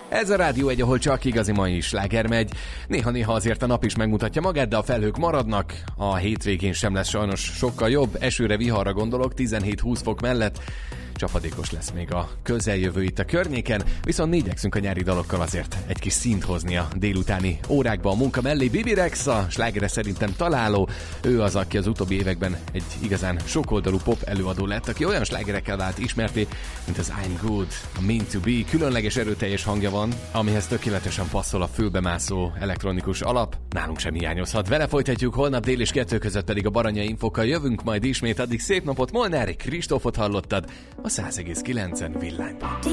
Ez a Rádió Egy, ahol csak igazi mai sláger megy. Néha-néha azért a nap is megmutatja magát, de a felhők maradnak. A hétvégén sem lesz sajnos sokkal jobb. Esőre, viharra gondolok, 17-20 fok mellett. Csapadékos lesz még a közeljövő itt a környéken, viszont igyekszünk a nyári dalokkal azért egy kis színt hozni a délutáni órákba a munka mellé. Bibi Rex, a slágere szerintem találó. Ő az, aki az utóbbi években egy igazán sokoldalú pop előadó lett, aki olyan slágerekkel vált ismerté, mint az I'm Good, a Mean to Be. Különleges erőteljes hangja van, amihez tökéletesen passzol a fülbemászó elektronikus alap. Nálunk sem hiányozhat. Vele folytatjuk, holnap dél és 2 között pedig a Baranya Infokkal jövünk majd ismét. Addig szép napot, Molnári Kristófot hallottad a 100,9-en Villányban.